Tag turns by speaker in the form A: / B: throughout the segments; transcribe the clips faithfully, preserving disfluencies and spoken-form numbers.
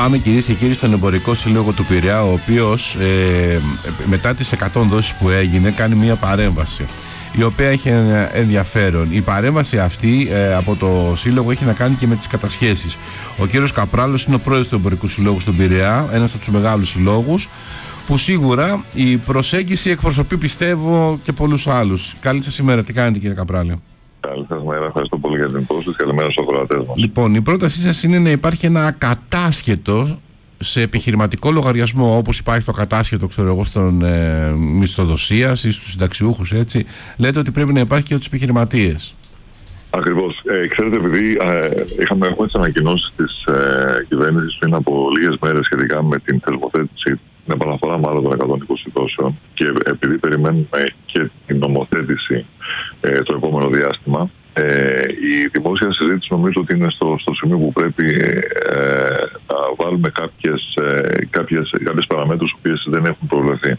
A: Πάμε, κυρίες και κύριοι, στον Εμπορικό Σύλλογο του Πειραιά, ο οποίος ε, μετά τις εκατό δόσεις που έγινε κάνει μια παρέμβαση η οποία έχει ενδιαφέρον. Η παρέμβαση αυτή ε, από το Σύλλογο έχει να κάνει και με τις κατασχέσεις. Ο κύριος Καπράλος είναι ο πρόεδρος του Εμπορικού Συλλόγου στον Πειραιά, ένας από τους μεγάλους συλλόγους, που σίγουρα η προσέγγιση εκπροσωπεί, πιστεύω, και πολλούς άλλους. Καλή σας ημέρα, τι κάνετε, κύριε Καπράλη?
B: Καλή σας μέρα, ευχαριστώ πολύ για την υπόσχεση. Καλημέρα στους ακροατές μας.
A: Λοιπόν, η πρότασή σας είναι να υπάρχει ένα ακατάσχετο σε επιχειρηματικό λογαριασμό, όπως υπάρχει το κατάσχετο, ξέρω εγώ, στον ε, μισθοδοσίας ή στους συνταξιούχους, έτσι. Λέτε ότι πρέπει να υπάρχει και για τους επιχειρηματίες.
B: Ακριβώς. Ε, ξέρετε, επειδή ε, είχαμε έχουμε τις ανακοινώσεις της ε, κυβέρνησης πριν από λίγες μέρες σχετικά με την θεσμοθέτηση, την επαναφορά μάλλον των εκατόν είκοσι δόσεων, και επειδή περιμένουμε και την νομοθέτηση ε, το επόμενο διάστημα, Ε, η δημόσια συζήτηση νομίζω ότι είναι στο, στο σημείο που πρέπει ε, να βάλουμε κάποιες, ε, κάποιες, κάποιες παραμέτρους που δεν έχουν προβλεφθεί.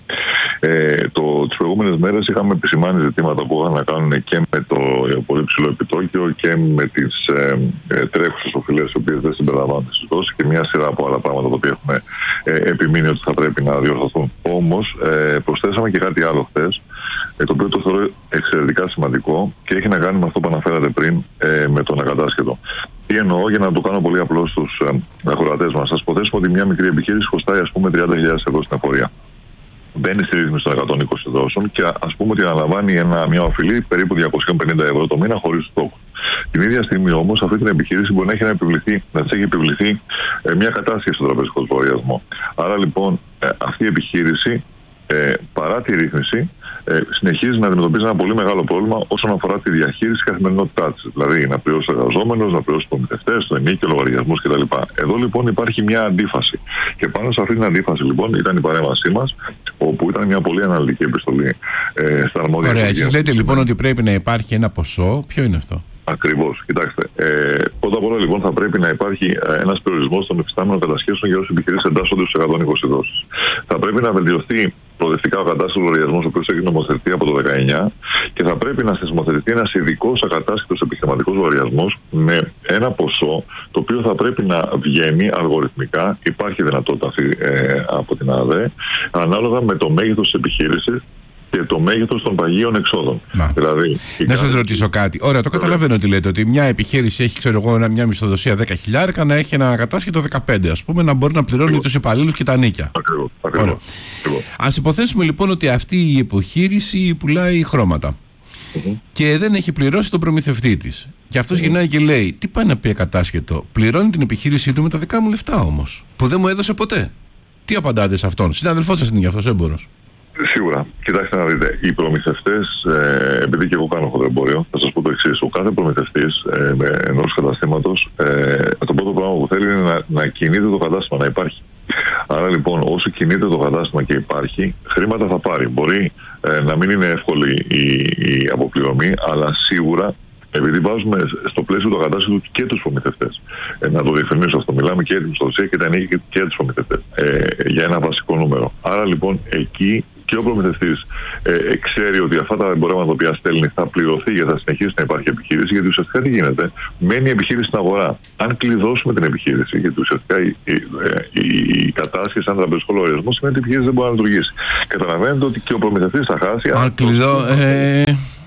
B: Ε, το, τις προηγούμενες μέρες είχαμε επισημάνει ζητήματα που είχαν να κάνουν και με το πολύ ψηλό επιτόκιο και με τις ε, ε, τρέχουσες οφειλές, οι οποίες δεν συμπεριλαμβάνονται στις δόσεις, και μια σειρά από άλλα πράγματα τα οποία έχουμε ε, επιμείνει ότι θα πρέπει να διορθωθούν. Όμως ε, προσθέσαμε και κάτι άλλο χθες, το οποίο το θεωρώ εξαιρετικά σημαντικό και έχει να κάνει με αυτό που αναφέρατε πριν, ε, με τον ακατάσχετο. Τι εννοώ, για να το κάνω πολύ απλό στους ε, ακροατές μας. Ας υποθέσουμε ότι μια μικρή επιχείρηση χρωστάει, ας πούμε, τριάντα χιλιάδες ευρώ στην εφορία. Μπαίνει στη ρύθμιση των εκατόν είκοσι δόσεων και ας πούμε ότι αναλαμβάνει ένα, μια οφειλή περίπου διακόσια πενήντα ευρώ το μήνα χωρίς στόχο. Την ίδια στιγμή όμως αυτή την επιχείρηση μπορεί να έχει να, επιβληθεί, να της έχει επιβληθεί ε, μια κατάσχεση στον τραπεζικό λογαριασμό. Άρα λοιπόν ε, αυτή η επιχείρηση, ε, παρά τη ρύθμιση, Ε, συνεχίζει να αντιμετωπίζει ένα πολύ μεγάλο πρόβλημα όσον αφορά τη διαχείριση καθημερινότητά της. Δηλαδή να πληρώσει εργαζόμενους, να πληρώσει προμηθευτές, το ενίκιο, λογαριασμούς κτλ. Εδώ λοιπόν υπάρχει μια αντίφαση. Και πάνω σε αυτή την αντίφαση λοιπόν ήταν η παρέμβασή μας, όπου ήταν μια πολύ αναλυτική επιστολή ε, στα αρμόδια.
A: Ωραία, εσείς λέτε λοιπόν ότι πρέπει να υπάρχει ένα ποσό. Ποιο είναι αυτό?
B: Ακριβώς. Κοιτάξτε. Ε, πρώτα απ' όλα λοιπόν θα πρέπει να υπάρχει ένας περιορισμός των εφιστάμενων κατασχέσεων για όσες επιχειρήσεις εντάσσονται στους εκατόν είκοσι δόσεις. Θα πρέπει να βελτιωθεί προοδευτικά ο ακατάσχετος λογαριασμός, ο οποίος έχει νομοθετηθεί από το δεκαεννιά, και θα πρέπει να θεσμοθετηθεί ένας ειδικός ακατάσχετος επιχειρηματικός λογαριασμός με ένα ποσό το οποίο θα πρέπει να βγαίνει αλγοριθμικά. Υπάρχει δυνατότητα αυτή ε, από την ΑΔΕ, ανάλογα με το μέγεθος της επιχείρησης και το μέγεθος των παγίων εξόδων. Δηλαδή,
A: να σας ρωτήσω κάτι. Ωραία, το καταλαβαίνω ότι λέτε, ότι μια επιχείρηση έχει, ξέρω εγώ, μια μισθοδοσία δέκα χιλιάδες, να έχει ένα κατάσχετο δεκαπέντε, ας πούμε, να μπορεί να πληρώνει τους υπαλλήλους και τα νίκια.
B: Ακριβώς. Ακριβώς.
A: Ας υποθέσουμε λοιπόν ότι αυτή η επιχείρηση πουλάει χρώματα mm-hmm. και δεν έχει πληρώσει τον προμηθευτή της. Και αυτός mm-hmm. γυρνάει και λέει, τι πάει να πει ακατάσχετο? Πληρώνει την επιχείρησή του με τα δικά μου λεφτά όμως, που δεν μου έδωσε ποτέ. Τι απαντάτε σε αυτόν? Συναδελφός σας είναι γι' αυτός έμπορος.
B: Σίγουρα. Κοιτάξτε να δείτε, οι προμηθευτές, ε, επειδή και εγώ κάνω χοντροεμπόριο, θα σας πω το εξής. Ο κάθε προμηθευτής ε, ενός καταστήματος, ε, το πρώτο πράγμα που θέλει είναι να, να κινείται το κατάστημα, να υπάρχει. Άρα λοιπόν, όσο κινείται το κατάστημα και υπάρχει, χρήματα θα πάρει. Μπορεί ε, να μην είναι εύκολη η, η αποπληρωμή, αλλά σίγουρα, επειδή βάζουμε στο πλαίσιο του ακατάσχετου και τους προμηθευτές. Ε, να το διευκρινίσω αυτό. Μιλάμε και για την μισθοδοσία και τα ενίκια και, και τους προμηθευτές. Ε, για ένα βασικό νούμερο. Άρα λοιπόν εκεί και ο προμηθευτής ε, ξέρει ότι αυτά τα εμπορεύματα τα οποία στέλνει θα πληρωθεί και θα συνεχίσει να υπάρχει επιχείρηση, γιατί ουσιαστικά τι γίνεται? Μένει η επιχείρηση στην αγορά. Αν κλειδώσουμε την επιχείρηση, γιατί ουσιαστικά η, η, η, η κατάσχεση σαν τραπεζικό λογαριασμό σημαίνει ότι η επιχείρηση δεν μπορεί να λειτουργήσει. Καταλαβαίνετε ότι και ο προμηθευτής θα χάσει.
A: Αν κλειδώ. Ε...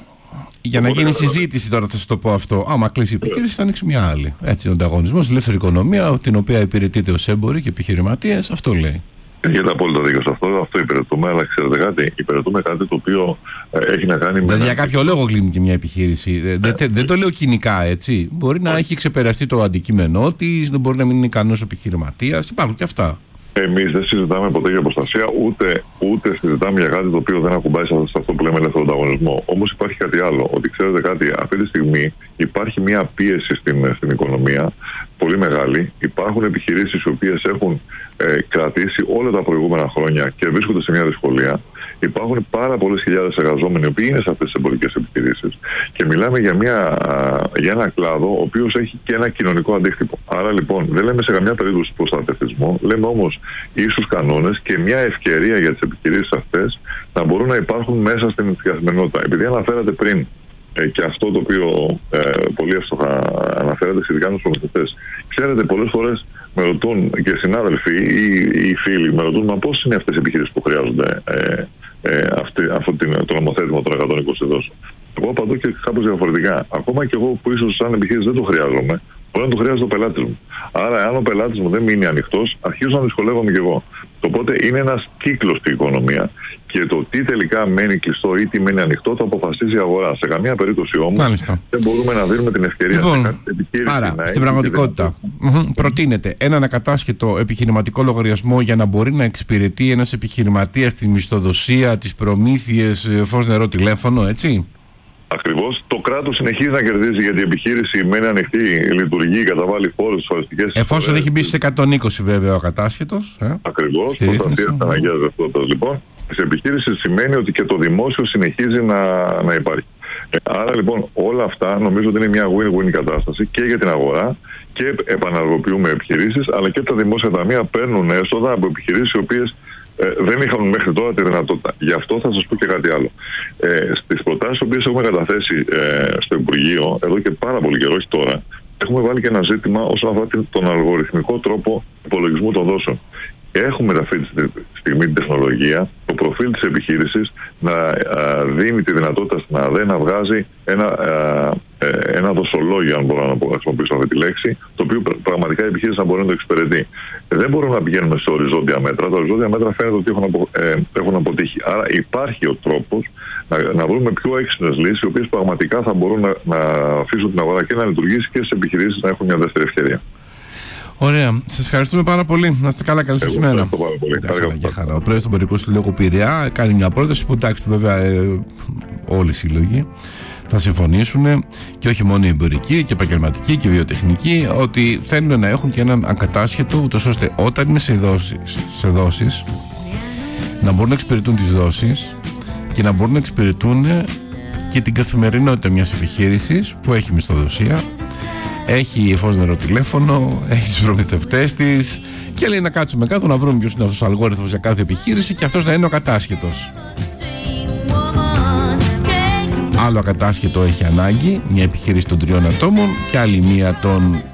A: Για να γίνει συζήτηση τώρα θα σας το πω αυτό. Άμα κλείσει η επιχείρηση θα ανοίξει μια άλλη. Έτσι, ο ανταγωνισμός, η ελεύθερη οικονομία, την οποία υπηρετείται ως έμποροι και επιχειρηματίες, αυτό λέει.
B: Έχετε απόλυτο δίκιο σε αυτό. Αυτό υπηρετούμε, αλλά ξέρετε κάτι, υπηρετούμε κάτι το οποίο ε, έχει να κάνει με.
A: Δηλαδή, για κάποιο λόγο κλείνει και μια επιχείρηση. Ε, δεν, δεν, δεν το λέω κοινικά, έτσι. Μπορεί να έχει ξεπεραστεί το αντικείμενό της, δεν μπορεί να μην είναι ικανός επιχειρηματίας. Υπάρχουν και αυτά.
B: Εμείς δεν συζητάμε ποτέ για προστασία, ούτε, ούτε συζητάμε για κάτι το οποίο δεν ακουμπάει σε αυτό που λέμε ελεύθερο ανταγωνισμό. Όμως υπάρχει κάτι άλλο. Ότι ξέρετε κάτι, αυτή τη στιγμή υπάρχει μια πίεση στην, στην οικονομία πολύ μεγάλη. Υπάρχουν επιχειρήσεις οι οποίες έχουν ε, κρατήσει όλα τα προηγούμενα χρόνια και βρίσκονται σε μια δυσκολία. Υπάρχουν πάρα πολλές χιλιάδες εργαζόμενοι οι οποίοι είναι σε αυτές τις εμπορικές επιχειρήσεις και μιλάμε για, μια, για ένα κλάδο ο οποίος έχει και ένα κοινωνικό αντίκτυπο. Άρα λοιπόν δεν λέμε σε καμιά περίπτωση προστατευτισμό, λέμε όμως ίσους κανόνες και μια ευκαιρία για τις επιχειρήσεις αυτές να μπορούν να υπάρχουν μέσα στην καθημερινότητα. Επειδή αναφέρατε πριν ε, και αυτό το οποίο ε, πολύ εύστοχα αναφέρεται σχετικά με τους προμηθευτές. Ξέρετε, πολλές φορές με ρωτούν και συνάδελφοι ή οι φίλοι με ρωτούν, μα πώς είναι αυτές οι επιχειρήσεις που χρειάζονται ε, ε, αυτή, αυτό το νομοθέτημα των εκατόν είκοσι δόσεων. Εγώ απαντώ και κάπως διαφορετικά. Ακόμα και εγώ που ίσως σαν επιχείρηση δεν το χρειάζομαι, μπορεί να το χρειάζεται ο πελάτης μου. Άρα, αν ο πελάτης μου δεν μείνει ανοιχτός, αρχίζω να δυσκολεύομαι κι εγώ. Οπότε είναι ένας κύκλος στην οικονομία και το τι τελικά μένει κλειστό ή τι μένει ανοιχτό το αποφασίζει η αγορά. Σε καμία περίπτωση όμως
A: Μάλιστα.
B: δεν μπορούμε να δίνουμε την ευκαιρία
A: λοιπόν,
B: σε κάθε επιχείρηση.
A: Άρα,
B: να
A: στην πραγματικότητα, mm-hmm, προτείνεται έναν ακατάσχετο επιχειρηματικό λογαριασμό για να μπορεί να εξυπηρετεί ένας επιχειρηματίας τη μισθοδοσία, τις προμήθειες, φως, νερό, τηλέφωνο, έτσι.
B: Ακριβώς. Το κράτος συνεχίζει να κερδίζει γιατί η επιχείρηση μένει ανοιχτή, λειτουργεί, καταβάλει φόρους, ασφαλιστικές.
A: Εφόσον έχει μπει σε εκατόν είκοσι βέβαια ο ακατάσχετος. Ε?
B: Ακριβώς. Προστασία της αναγκαίας δραστηριότητας λοιπόν της επιχείρησης σημαίνει ότι και το δημόσιο συνεχίζει να, να υπάρχει. Ε, άρα λοιπόν όλα αυτά νομίζω ότι είναι μια win-win κατάσταση και για την αγορά και επαναργοποιούμε επιχειρήσεις, αλλά και τα δημόσια ταμεία παίρνουν έσοδα από επιχειρήσεις οι οποίες Ε, δεν είχαν μέχρι τώρα τη δυνατότητα. Γι' αυτό θα σας πω και κάτι άλλο. Ε, στις προτάσεις που έχουμε καταθέσει ε, στο Υπουργείο, εδώ και πάρα πολύ καιρό, όχι τώρα, έχουμε βάλει και ένα ζήτημα όσον αφορά τον αλγοριθμικό τρόπο υπολογισμού των δόσεων. Έχουμε αυτή τη στιγμή την τεχνολογία, το προφίλ της επιχείρησης να α, δίνει τη δυνατότητα στην ΑΔΕ να βγάζει ένα, α, ένα δοσολόγιο, αν μπορώ να χρησιμοποιήσω αυτή τη λέξη, το οποίο πραγματικά η επιχείρηση να μπορεί να το εξυπηρετεί. Δεν μπορούμε να πηγαίνουμε σε οριζόντια μέτρα. Τα οριζόντια μέτρα φαίνεται ότι έχουν, απο, ε, έχουν αποτύχει. Άρα υπάρχει ο τρόπος να, να βρούμε πιο έξυπνες λύσεις, οι οποίες πραγματικά θα μπορούν να, να αφήσουν την αγορά και να λειτουργήσει και στις επιχειρήσεις να έχουν μια δεύτερη ευκαιρία.
A: Ωραία. Σας ευχαριστούμε πάρα πολύ. Να είστε καλά. Καλή σας ημέρα.
B: Ευχαριστώ πάρα πολύ.
A: Για χαρά. Ο πρόεδρος του Εμπορικού Συλλόγου Πειραιά κάνει μια πρόταση που εντάξει, βέβαια, ε, όλοι οι σύλλογοι θα συμφωνήσουν και όχι μόνο οι εμπορικοί και επαγγελματικοί και βιοτεχνικοί, ότι θέλουν να έχουν και έναν ακατάσχετο, ούτως ώστε όταν είναι σε δόσεις, σε δόσεις να μπορούν να εξυπηρετούν τις δόσεις και να μπορούν να εξυπηρετούν και την καθημερινότητα μιας επιχείρησης που έχει μισθοδοσία, έχει φως, νερό, τηλέφωνο, έχει τους προμηθευτές της και λέει να κάτσουμε κάτω να βρούμε ποιος είναι αυτός ο αλγόριθμος για κάθε επιχείρηση και αυτός να είναι ο κατάσχετος. Άλλο ακατάσχετο έχει ανάγκη μια επιχείρηση των τριών ατόμων και άλλη μία των